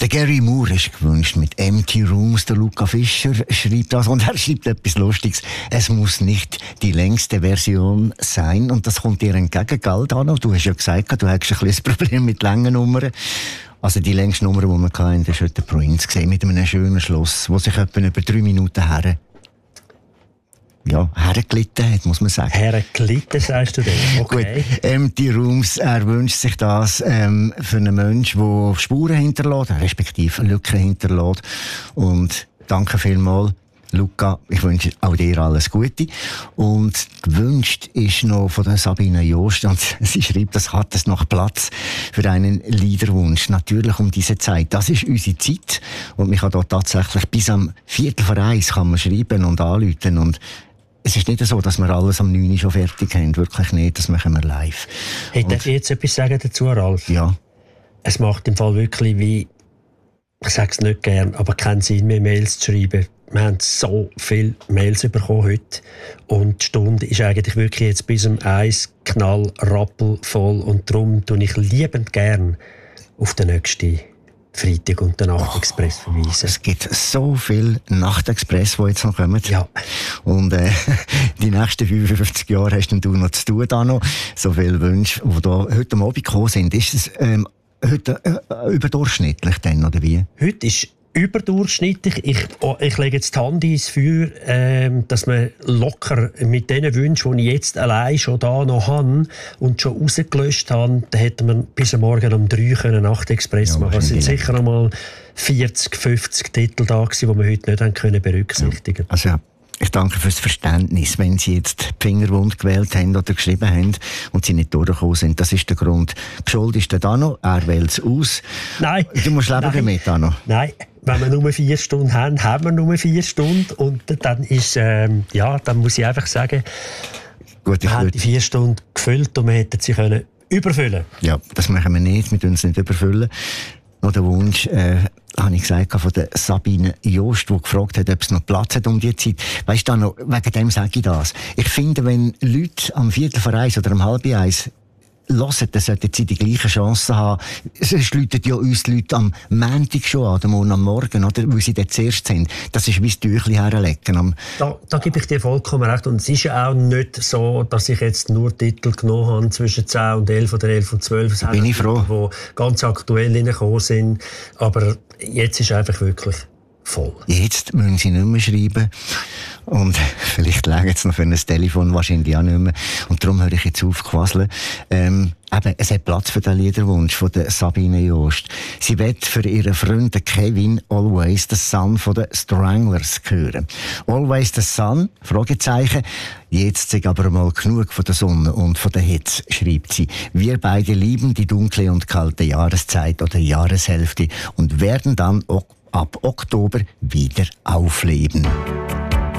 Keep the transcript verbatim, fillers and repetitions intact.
Der Gary Moore ist gewünscht mit Empty Rooms. Der Luca Fischer schreibt das und er schreibt etwas Lustiges. Es muss nicht die längste Version sein und das kommt dir entgegen, Galdano. Du hast ja gesagt, du hast ein bisschen ein Problem mit langen Nummern. Also die längste Nummer, die wir hatten, das war heute der Prince gesehen, mit einem schönen Schluss, wo sich etwa über drei Minuten her ja, hergelitten hat, muss man sagen. Hergelitten, sagst du denn? Okay. Gut, Empty Rooms, er wünscht sich das ähm, für einen Menschen, der Spuren hinterlässt, respektive Lücken hinterlässt. Und danke vielmals, Luca, ich wünsche auch dir alles Gute. Und gewünscht ist noch von der Sabine Jost, und sie schreibt, das hat es noch Platz für einen Liederwunsch. Natürlich um diese Zeit. Das ist unsere Zeit. Und man kann da tatsächlich bis am Viertel vor eins kann man schreiben und anrufen. Und es ist nicht so, dass wir alles am neun Uhr schon fertig haben. Wirklich nicht. Das machen wir live. Hey, darf ich jetzt etwas sagen dazu, Ralf? Ja. Es macht im Fall wirklich wie, ich sage es nicht gern, aber keinen Sinn mehr, Mails zu schreiben. Wir haben so viele Mails bekommen heute. Und die Stunde ist eigentlich wirklich jetzt bis um eins knall, rappelvoll. Und darum tue ich liebend gern auf den nächsten Freitag und den Nachtexpress verweisen. Es gibt so viele Nachtexpress, die jetzt noch kommen. Ja. Und äh, die nächsten fünfundfünfzig Jahre hast du noch zu tun. Da noch. So viele Wünsche, die da heute am Abend gekommen sind. Ist es ähm, heute äh, überdurchschnittlich denn, oder wie? Heute ist überdurchschnittlich. Ich, oh, ich lege jetzt die Hand ins Feuer, ähm, dass man locker mit den Wünschen, die ich jetzt allein schon da noch habe und schon rausgelöscht habe, da hätten wir bis morgen um drei können Nachtexpress ja, machen. Es sind sicher noch mal vierzig, fünfzig Titel da gewesen, die wir heute nicht haben können berücksichtigen. Ja. Also ja. Ich danke fürs Verständnis, wenn Sie jetzt die Fingerwund gewählt haben oder geschrieben haben und Sie nicht durchgekommen sind. Das ist der Grund. Schuld ist der Dano, er wählt es aus. Nein. Du musst leben damit, Dano. Nein, wenn wir nur vier Stunden haben, haben wir nur vier Stunden. Und dann ist, ähm, ja, dann muss ich einfach sagen, Gut, wir haben die vier Stunden gefüllt und wir hätten sie können überfüllen. Ja, das machen wir nicht, wir tun es nicht überfüllen. Noch der Wunsch, äh, habe ich gesagt, von der Sabine Jost, die gefragt hat, ob es noch Platz hat um die Zeit. Weißt du, noch, wegen dem sage ich das. Ich finde, wenn Leute am Viertel vor eins oder am halb eins hören, dann sollten sie die gleichen Chancen haben. Sonst läuten ja uns die Leute am Montag schon an, oder am Morgen, oder, weil sie dort zuerst sind. Das ist wie das Tüchli herlegen. Am da, da gebe ich dir vollkommen recht. Und es ist ja auch nicht so, dass ich jetzt nur Titel genommen habe zwischen zehn und elf oder elf und zwölf. Es bin ich froh. Die ganz aktuell reingekommen sind. Aber jetzt ist einfach wirklich voll. Jetzt müssen sie nicht mehr schreiben. Und vielleicht legen sie noch für ein Telefon, wahrscheinlich auch nicht mehr. Und darum höre ich jetzt auf quasseln. Ähm, eben, es hat Platz für den Liederwunsch von der Sabine Jost. Sie wird für ihren Freund Kevin Always the Sun von den Stranglers hören. Always the Sun? Fragezeichen. Jetzt ist aber mal genug von der Sonne und von der Hitze, schreibt sie. Wir beide lieben die dunkle und kalte Jahreszeit oder Jahreshälfte und werden dann auch ab Oktober wieder aufleben.